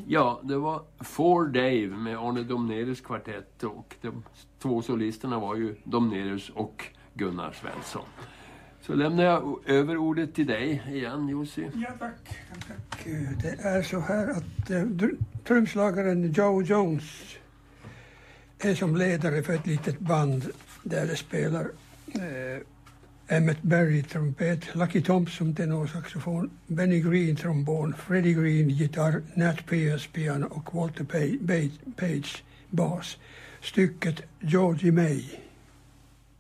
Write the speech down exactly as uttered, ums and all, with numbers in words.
Ja, det var For Dave med Arne Domnerus kvartett och de två solisterna var ju Domnerus och Gunnar Svensson. Så lämnar jag över ordet till dig igen, Jussi. Ja, tack. tack. Det är så här att eh, trumslagaren Joe Jones är som ledare för ett litet band där det spelar eh, Emmett Berry trumpet, Lucky Thompson tenorsaxofon, Benny Green trombon, Freddie Green gitarr, Nat Pierce piano och Walter Page, Page bas. Stycket Georgie May.